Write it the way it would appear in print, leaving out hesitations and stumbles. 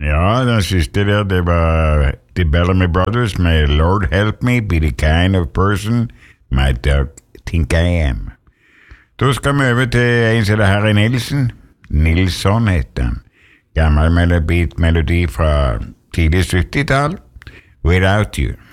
Ja, den siste der, det var The Bellamy Brothers med Lord Help Me Be the Kind of Person My Dog Think I Am. Da skal vi over til en som heter Harry Nilsson. Nilsson heter han. Gammel melodi fra tidlig 70-tall. Without You.